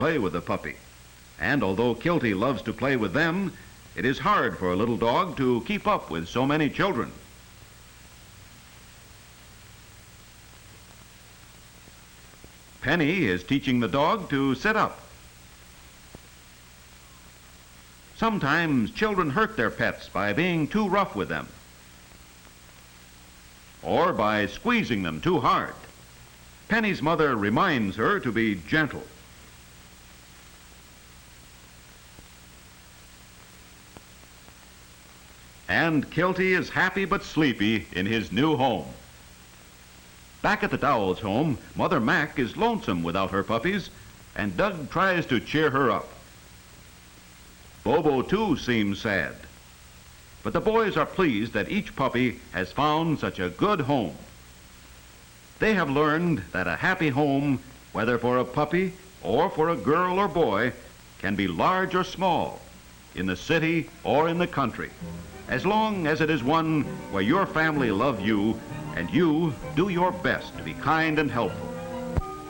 play with the puppy. And although Kilty loves to play with them, it is hard for a little dog to keep up with so many children. Penny is teaching the dog to sit up. Sometimes children hurt their pets by being too rough with them, or by squeezing them too hard. Penny's mother reminds her to be gentle. And Kilty is happy but sleepy in his new home. Back at the Dowells' home, Mother Mac is lonesome without her puppies, and Doug tries to cheer her up. Bobo, too, seems sad. But the boys are pleased that each puppy has found such a good home. They have learned that a happy home, whether for a puppy or for a girl or boy, can be large or small, in the city or in the country, as long as it is one where your family love you and you do your best to be kind and helpful.